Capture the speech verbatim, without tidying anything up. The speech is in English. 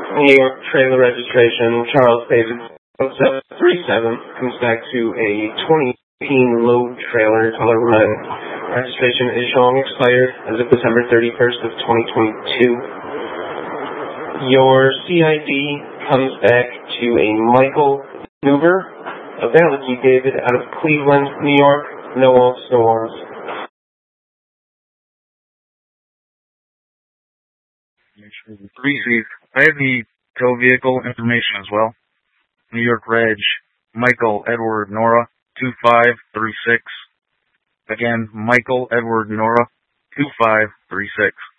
New York trailer registration, Charles David seven three seven, comes back to a twenty eighteen load trailer, color red. Registration is showing expired as of December thirty-first of twenty twenty-two. Your C I D comes back to a Michael Nuber, a Valerie David out of Cleveland, New York. No loss, no loss. Three C's. I have the tow vehicle information as well. New York Reg, Michael Edward Nora, two five three six. Again, Michael Edward Nora, two five three six.